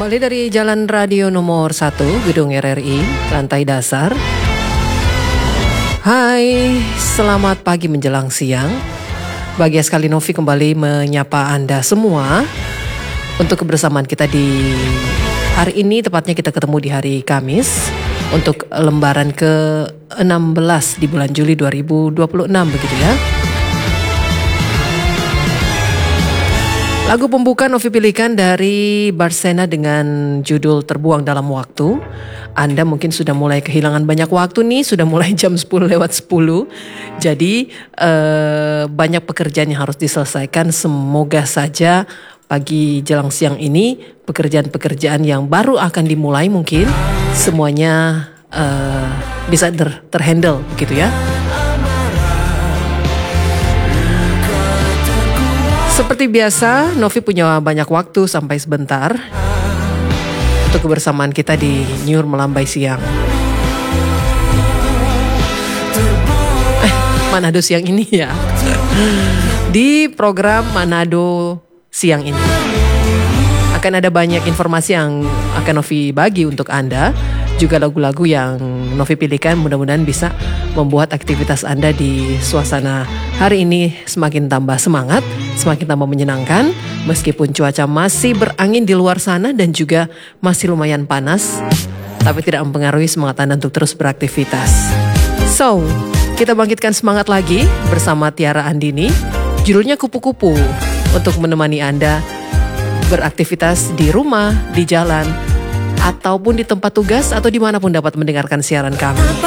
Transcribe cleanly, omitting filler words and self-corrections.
Kembali dari Jalan Radio nomor 1, Gedung RRI, lantai dasar. Hai, selamat pagi menjelang siang. Bahagia sekali Novi kembali menyapa Anda semua untuk kebersamaan kita di hari ini. Tepatnya kita ketemu di hari Kamis untuk lembaran ke-16 di bulan Juli 2026 begitu ya. Lagu pembuka Novi pilihkan dari Barsena dengan judul Terbuang Dalam Waktu. Anda mungkin sudah mulai kehilangan banyak waktu nih, sudah mulai jam 10 lewat 10. Jadi banyak pekerjaan yang harus diselesaikan. Semoga saja pagi jelang siang ini pekerjaan-pekerjaan yang baru akan dimulai mungkin semuanya bisa terhandle begitu ya. Seperti biasa, Novi punya banyak waktu sampai sebentar untuk kebersamaan kita di Nyur Melambai Siang. Manado Siang ini ya. Di program Manado Siang ini akan ada banyak informasi yang akan Novi bagi untuk Anda. Juga lagu-lagu yang Novi pilihkan mudah-mudahan bisa membuat aktivitas Anda di suasana hari ini semakin tambah semangat, semakin tambah menyenangkan. Meskipun cuaca masih berangin di luar sana dan juga masih lumayan panas, tapi tidak mempengaruhi semangat Anda untuk terus beraktivitas. So, kita bangkitkan semangat lagi bersama Tiara Andini. Judulnya Kupu-Kupu untuk menemani Anda beraktivitas di rumah, di jalan, ataupun di tempat tugas atau dimanapun dapat mendengarkan siaran kami.